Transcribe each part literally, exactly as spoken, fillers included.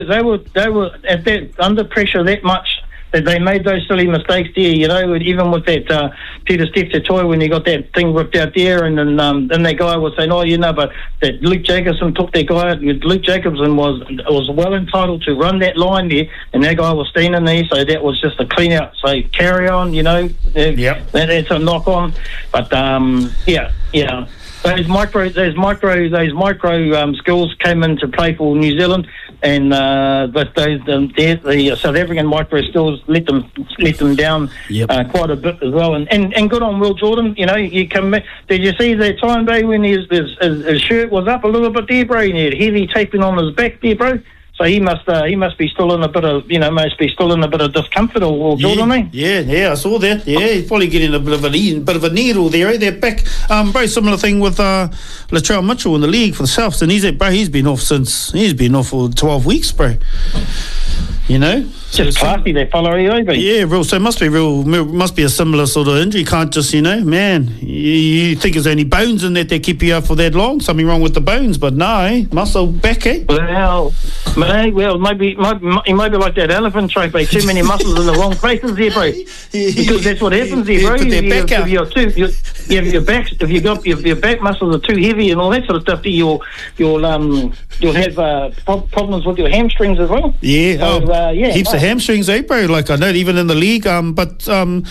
they were they were at that under pressure that much that they made those silly mistakes there. You know, even with that uh, Peter Steph toy when he got that thing ripped out there, and then um, then that guy was saying, "Oh, you know," but that Luke Jacobson took that guy. Luke Jacobson was was well entitled to run that line there, and that guy was standing there, so that was just a clean out. So carry on, you know. Yep. That, that's a knock on, but um, yeah, yeah. Those micro, those micro, those micro um, skills came into play for New Zealand, and uh, but those um, the, the South African micro skills let them let them down yep. uh, quite a bit as well. And, and and good on Will Jordan. You know, you come. Did you see that time, bro, when his, his his shirt was up a little bit there, bro? And he had heavy taping on his back there, bro. So he must uh, he must be still in a bit of, you know, must be still in a bit of discomfort, or, or yeah, Jordan, eh? Yeah, yeah, I saw that. Yeah, he's probably getting a bit of a bit of a needle there, eh? They're back. Um, bro, similar thing with uh, Latrell Mitchell in the league for the Souths, and he's bro, he's been off since he's been off for twelve weeks, bro. You know, just so, classy that fella, eh? Yeah, real. So it must be real. Must be a similar sort of injury. Can't just, you know, man. You, you think there's only bones in that they keep you up for that long? Something wrong with the bones, but no, eh? Muscle back, eh? Well, mate, well, maybe might, he might be like that elephant trope, eh? Too many muscles in the wrong places there, bro. Because that's what happens there, bro. Yeah, you, back if you're too, you if your back, if you got if your back muscles are too heavy and all that sort of stuff, you'll you'll um you'll have uh, problems with your hamstrings as well. Yeah, so, oh, uh, yeah, heaps right. of hamstrings, eh, bro? Like I know even in the league, um, but um.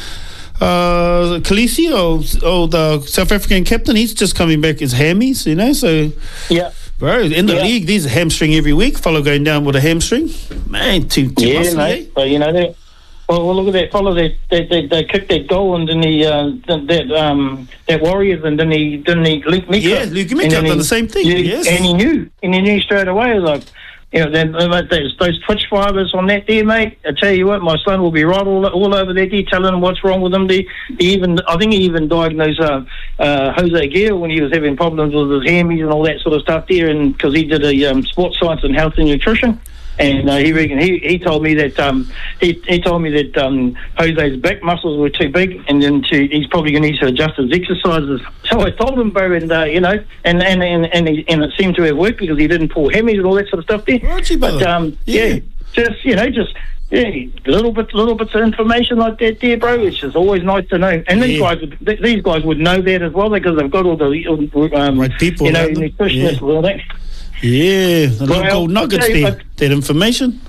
Uh, Khaleesi, or, or the South African captain, he's just coming back his hammies, you know, so yeah, bro, in the yeah. league, there's a hamstring every week, fellow going down with a hamstring, man, too, too yeah, muscly, mate. eh? So, you know, that, well, well, look at that fellow that they, they, they kicked that goal, and then he uh, that um that Warriors, and then he didn't he Luke Mika, yeah, Luke Mika done the same thing, he, yes, and he knew, and he knew straight away, like. You know, then those, those twitch fibers on that there, mate. I tell you what, my son will be right all, all over there, there, telling him what's wrong with him. He, he even, I think he even diagnosed uh, uh, Jose Gill when he was having problems with his hammies and all that sort of stuff there, and because he did a um, sports science and health and nutrition. And uh, he reckon he he told me that um he he told me that um Jose's back muscles were too big, and then to, he's probably going to need to adjust his exercises. So I told him, bro, and uh, you know, and and and and, he, and it seemed to have worked because he didn't pull hammies and all that sort of stuff there. Right, but um yeah. yeah, just you know, just yeah, little bit little bits of information like that there, bro. It's just always nice to know. And these yeah. guys these guys would know that as well because they've got all the um right people, you know, nutritionists yeah. and all that. Yeah, the little well, gold nuggets you, there, that information.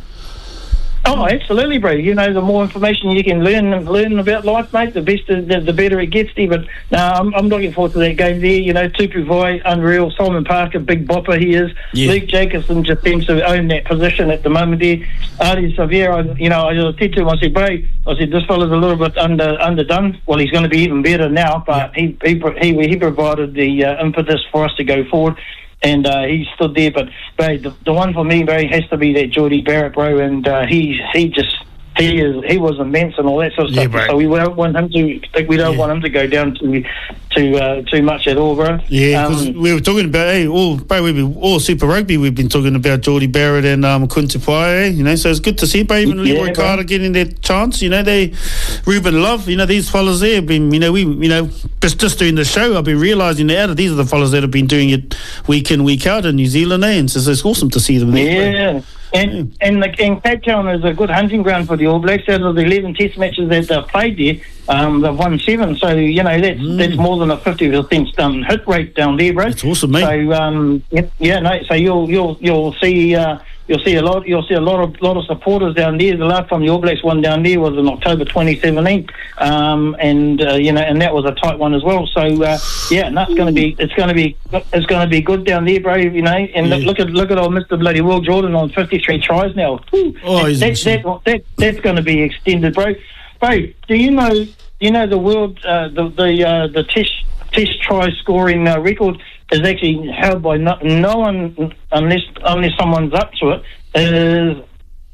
Oh, absolutely, bro. You know, the more information you can learn learn about life, mate, the best, the, the better it gets there. But no, I'm, I'm looking forward to that game there. You know, Tupu Vai, unreal. Simon Parker, big bopper he is. Yeah. Luke Jacobson just seems to own that position at the moment there. Ardie Savea, I, you know, I said to him, I said, bro, I said, this fella's a little bit under underdone. Well, he's going to be even better now, but yeah. he, he he he provided the uh, impetus for us to go forward. And uh, he stood there, but bro, the, the one for me, bro, has to be that Jordie Barrett, bro, and uh, he he just he is he was immense and all that sort of yeah, stuff. bro. So we don't want him to we don't yeah. want him to go down to to uh, too much at all, bro. Yeah, because um, we were talking about hey, all bro, we've been all Super Rugby. We've been talking about Jordie Barrett and um, Kuntupai, eh? You know, so it's good to see, bro. Even yeah, Leroy Carter getting their chance. You know, they Ruben Love. You know, these fellas there have been. You know, we you know just just doing the show. I've been realising that these are the fellas that have been doing it week in week out in New Zealand, eh? And so it's awesome to see them there. Yeah. Bro. And, and, the, and Cape Town is a good hunting ground for the All Blacks. Out of the eleven test matches that they've played there, um, they've won seven. So, you know, that's mm. that's more than a fifty percent um, hit rate down there, bro. That's awesome, mate. So, um, yeah, no, so you'll you'll you'll see uh, you'll see a lot you'll see a lot of lot of supporters down there. The last time the All Blacks won down there was in October twenty seventeen, um, and uh, you know, and that was a tight one as well. So, uh, yeah, no, it's going to be it's going to be it's going to be good down there, bro. You know, and yeah. look at look at old Mister Bloody Will Jordan on fifty-three tries now. Oh, that, that, that, that, that's going to be extended, bro. Bro, do you know you know the world uh, the the uh, the test test try scoring uh, record is actually held by no, no one unless unless someone's up to it. Is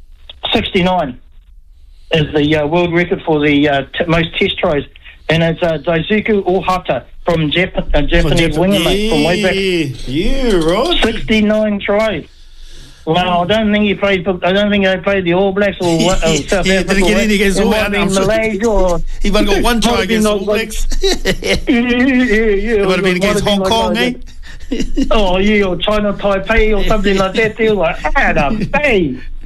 sixty-nine is the uh, world record for the uh, t- most test tries, and it's uh, Daisuke Ohata from Jap- uh, Japanese Jap- winger, yeah, mate, from way back. Yeah, right. sixty-nine tries. Well, I don't think he played. I don't think they played the All Blacks or, or South yeah, Africa. Didn't get anything against All Blacks. In Malaysia, or he might have got one try against All Blacks. yeah, yeah, yeah. It would have been against Hong Kong, eh? oh, you or China Taipei or something like that. They're like, Adam, hey.